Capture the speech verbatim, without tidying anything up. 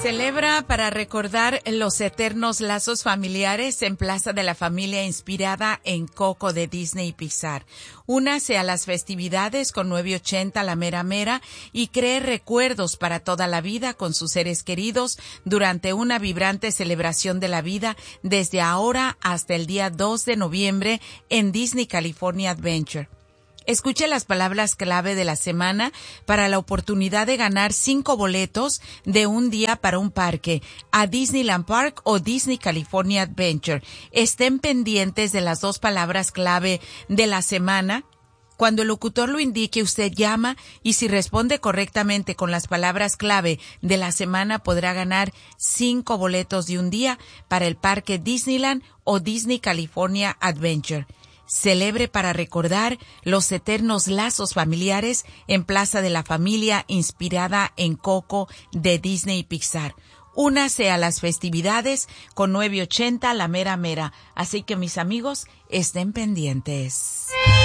Celebra para recordar los eternos lazos familiares en Plaza de la Familia, inspirada en Coco de Disney y Pixar. Únase a las festividades con nueve ochenta La Mera Mera y cree recuerdos para toda la vida con sus seres queridos durante una vibrante celebración de la vida desde ahora hasta el día dos de noviembre en Disney California Adventure. Escuche las palabras clave de la semana para la oportunidad de ganar cinco boletos de un día para un parque a Disneyland Park o Disney California Adventure. Estén pendientes de las dos palabras clave de la semana. Cuando el locutor lo indique, usted llama y si responde correctamente con las palabras clave de la semana podrá ganar cinco boletos de un día para el parque Disneyland o Disney California Adventure. Celebre para recordar los eternos lazos familiares en Plaza de la Familia, inspirada en Coco de Disney y Pixar. Únase a las festividades con nueve ochenta La Mera Mera. Así que, mis amigos, estén pendientes.